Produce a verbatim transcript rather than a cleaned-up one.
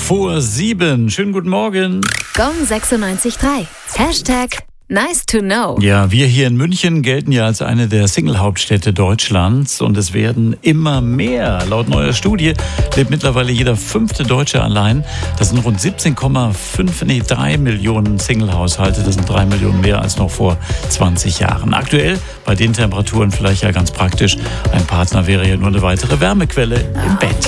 vor sieben. Schönen guten Morgen. Gong sechsundneunzig Komma drei. Hashtag nice to know. Ja, wir hier in München gelten ja als eine der Single-Hauptstädte Deutschlands und es werden immer mehr. Laut neuer Studie lebt mittlerweile jeder fünfte Deutsche allein. Das sind rund siebzehn Komma fünf, nee, drei Millionen Single-Haushalte. Das sind drei Millionen mehr als noch vor zwanzig Jahren. Aktuell bei den Temperaturen vielleicht ja ganz praktisch. Ein Partner wäre ja nur eine weitere Wärmequelle im Bett.